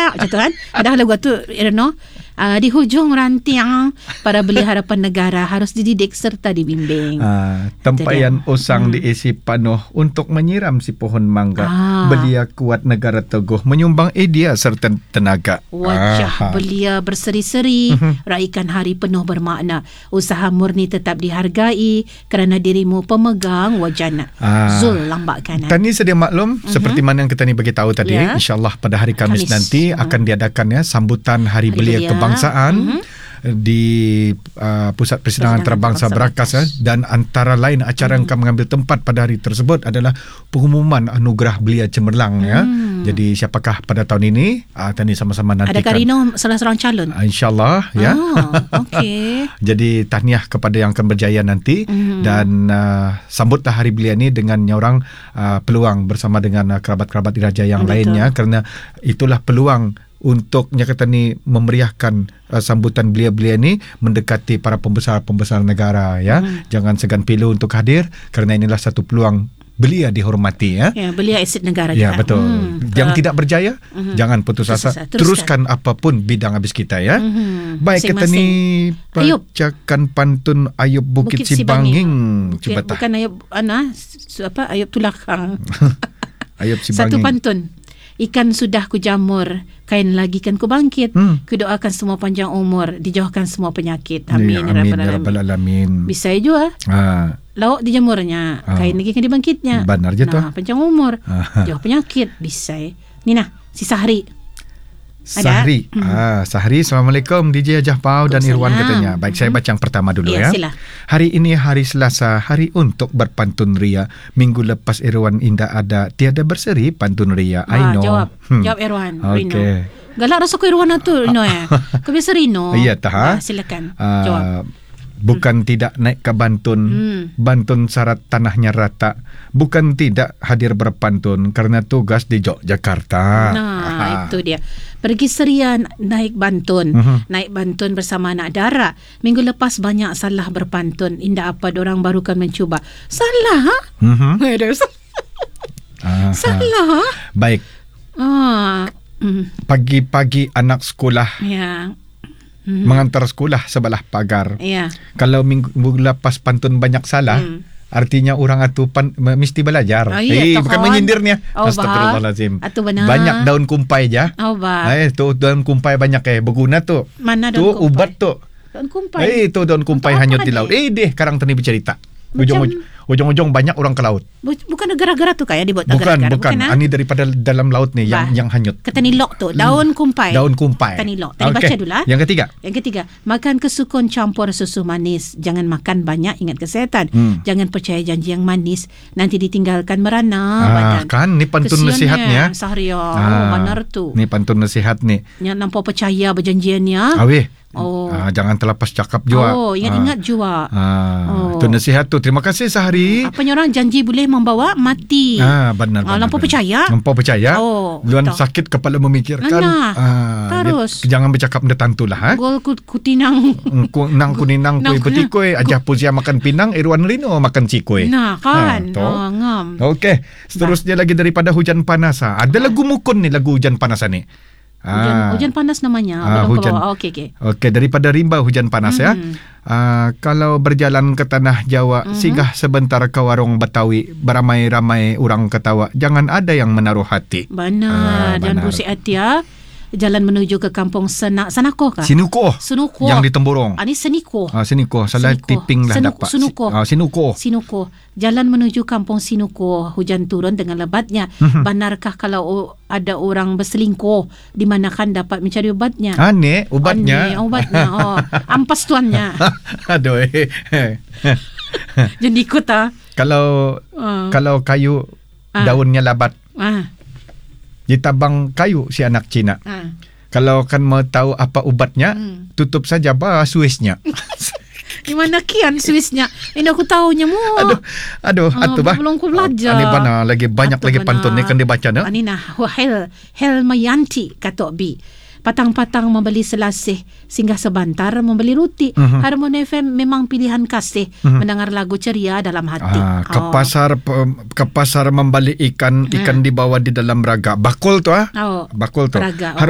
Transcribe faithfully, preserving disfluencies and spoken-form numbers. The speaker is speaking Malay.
banyak macam tu kan. Padahal lagu tu you know, uh, di hujung ranting para belia harapan negara harus dididik serta dibimbing. Ah, tempayan usang hmm. diisi penuh untuk menyiram si pohon mangga. Ah. Belia kuat negara teguh menyumbang idea serta tenaga. Wajah ah. belia berseri-seri, uh-huh. raikan hari penuh bermakna. Usaha murni tetap dihargai kerana dirimu pemegang wajana. Ah. Zul lambat kanan. Tani sedia maklum uh-huh. seperti mana yang kita ni bagi tahu tadi, yeah. insya-Allah pada hari Khamis, Khamis. nanti uh-huh. akan diadakan ya sambutan Hari, hari Belia, Belia Kebangsaan. Uh-huh. Di uh, Pusat Persidangan Antarabangsa Berakas, ya. Dan antara lain acara hmm. yang akan mengambil tempat pada hari tersebut adalah pengumuman anugerah Belia Cemerlang. hmm. ya. Jadi siapakah pada tahun ini? Uh, tadi sama-sama nantikan. Adakah Rino salah seorang calon? Uh, InsyaAllah ya. Oh, okay. Jadi tahniah kepada yang akan berjaya nanti. hmm. Dan uh, sambutlah Hari Belia ini dengan nyorang uh, peluang bersama dengan uh, kerabat-kerabat diraja yang Betul. lainnya, kerana itulah peluang untuk kata ni memeriahkan uh, sambutan belia-belia ni mendekati para pembesar-pembesar negara ya. Hmm. Jangan segan pilu untuk hadir kerana inilah satu peluang belia dihormati ya. Ya, belia aset negara ya, juga. Betul. Hmm. Yang uh, tidak berjaya uh-huh. jangan putus asa. Teruskan. Teruskan apapun bidang habis kita ya. Uh-huh. Baik, kita ni bacakan pantun Ayub Bukit, Bukit Sibanging. Cuba tak. Bukan Ayub ana apa Ayub Tulakang. Ayub Sibanging. Satu pantun. Ikan sudah kujamur, kain lagi kan kubangkit. Hmm. Kudoakan semua panjang umur, dijauhkan semua penyakit. Amin. Ya, amin ya rabbal alamin. Bisa juga. Ha. Lauk dijamurnya, ha. kain lagi kan dibangkitnya. Benar je tu. Nah, panjang umur, ha. jauh penyakit. Bisa. Ni nah, si Sahri. Sahri. Hmm. Ah, Sahri, Assalamualaikum D J Ajah Pau dan Irwan katanya. Baik, saya baca yang pertama dulu ya. ya. Sila. Hari ini hari Selasa, hari untuk berpantun ria. Minggu lepas Irwan Indah ada, tiada berseri pantun ria. Ah, I know. Jawab. Hmm. Jawab Irwan. Okey. Rino. Galak rasa ko Irwan tu Rino eh. Kau biasa Rino. Iya tah. Ah, silakan. Uh, Jawab. Bukan hmm. tidak naik ke Bantun. Hmm. Bantun syarat tanahnya rata. Bukan tidak hadir berpantun karena tugas di Yogyakarta. Nah, Aha. itu dia. Pergi serian naik Bantun. Uh-huh. Naik Bantun bersama anak dara. Minggu lepas banyak salah berpantun. Indah apa dorang baru kan mencuba. Salah? Uh-huh. Salah? Baik. Ah. Mm. Pagi-pagi anak sekolah. Ya. Mm-hmm. Mengantar sekolah sebelah pagar. Ya. Kalau minggu lepas pantun banyak salah, mm. artinya orang itu pan, mesti belajar. Oh, iya, eh, bukan menyindirnya. Oh, Astagfirullahalazim. Benar. Banyak daun kumpai je. Oh, eh, tu daun kumpai banyak eh berguna tu. Mana daun tu kumpai? Ubat tu. Daun kumpai. Eh, tu daun kumpai Untuk hanyut di laut. Eh, deh, karang tani bercerita. Ujung-ujung, ujung-ujung banyak orang ke laut. Bukan negara-negara tu kayak dibuat bukan, negara-negara. Bukan, bukan. Ini daripada dalam laut ni bah. yang yang hanyut. Kata nilok tu, daun kumpai. Daun kumpai. Kata nilok. Tadi okay. baca dulu lah. Yang ketiga. Yang ketiga, makan kesukun campur susu manis. Jangan makan banyak, ingat kesihatan. Hmm. Jangan percaya janji yang manis, nanti ditinggalkan merana ah, badan. Kan, ni pantun Kesiannya, nasihatnya. Sahria, ah, oh, benar tu. Ni pantun nasihat ni. Yang nampak percaya berjanjiannya. Aweh. Oh. Ah, jangan terlepas cakap juga. Oh, ingat-ingat ah. juga. Ah, oh. Itu nasihat tu. Terima kasih Sahari. Apa orang janji boleh membawa mati. Ah, benar. Ah, lampau percaya. Lampau percaya. Oh, Luan sakit kepala memikirkan. Nah, ah, terus. Dia, jangan bercakap benda tantu lah. Ha? Gol kutinang. Nang kuninang kuih betikoy. Ajah Puzia makan pinang. Irwan Rino makan cikoy. Nah, kan. Ha, oh, ngam. Okey. Seterusnya bah. lagi daripada hujan panas. Ada bah. lagu mukun ni, lagu hujan panas ni. Hujan, ah. hujan panas namanya. Ah, hujan. Oh, okey okey. Okey, daripada rimba hujan panas mm-hmm. ya. Ah, kalau berjalan ke tanah Jawa, mm-hmm. singgah sebentar ke warung Betawi, beramai-ramai orang ketawa. Jangan ada yang menaruh hati. Benar, ah, jangan pusing hati ya. Jalan menuju ke kampung Senak Sanako kah? Sinuko. Sinuko. Yang di Temburong. Ah, ni Seniko. Ah, Seniko. Salah Seniko. tipping lah Senu- dapat. Sinuko. Ah, Sinuko. Sinuko. Jalan menuju kampung Sinuko. Hujan turun dengan lebatnya. Benarkah kalau ada orang berselingkuh, di manakan dapat mencari ubatnya? Ah, ni ubatnya. Ah, ni ubatnya. Oh, ampas tuannya. Aduh. Eh. Jadi ikut ah. Kalau uh. kalau kayu ah. daunnya labat. Ah. Ditabang kayu si anak Cina. Ha. Kalau kan mau tahu apa ubatnya, hmm. tutup saja bah Suisnya. Di mana kian Suisnya? Ini aku tahunya mu. Aduh, aduh, ah, atuh bah. Belum ku belajar. Ani bana lagi banyak atuh lagi bana. Pantun ni kan dibaca no. Ani nah, Hel Helmayanti kata Bi. Patang-patang membeli selasih, singgah sebentar membeli roti. Uh-huh. Harmoni F M memang pilihan kasih. Uh-huh. Mendengar lagu ceria dalam hati. Ah, ke oh. pasar ke pasar membeli ikan, ikan hmm. dibawa di dalam raga. Bakul tu ah. Oh. Bakul tu. Raga. Oh.